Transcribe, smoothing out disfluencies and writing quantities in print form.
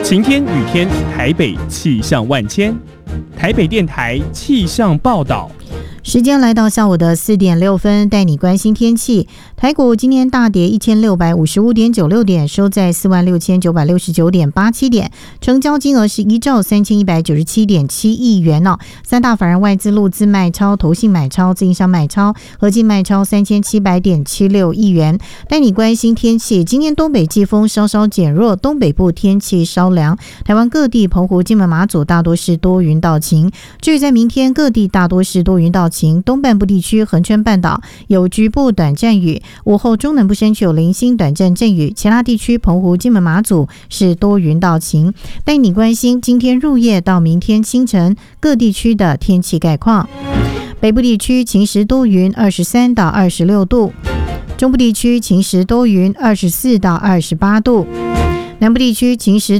晴天雨天，台北气象万千。台北电台气象报道。 时间来到下午的4点6分，带你关心天气。台股今天大跌1655.96点，收在46969.87点，成交金额是1兆3197.7亿元哦。三大法人外资陆资卖超、投信买超、自营商买超，合计卖超3700.76亿元。带你关心天气，今天东北季风稍稍减弱，东北部天气稍凉。台湾各地澎湖、金门、马祖大多是多云到晴。至于在明天，各地大多是多云到晴，东半部地区恒春半岛有局部短暂雨，午后中南部山区有零星短暂阵雨，其他地区澎湖、金门、马祖是多云到晴。带你关心今天入夜到明天清晨各地区的天气概况。北部地区晴时多云，23到26度；中部地区晴时多云，24到28度；南部地区晴时